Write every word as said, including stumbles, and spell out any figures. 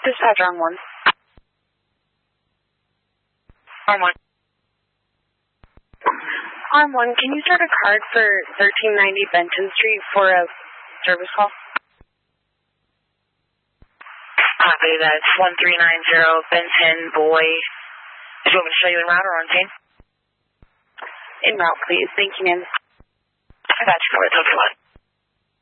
Dispatch on one. On one. On one, can you start a card for thirteen ninety Benton Street for a service call? Copy, that's one three nine zero Benton, boy. Do you want me to show you en route or on scene? En route, please. Thank you, ma'am. I got you covered, one.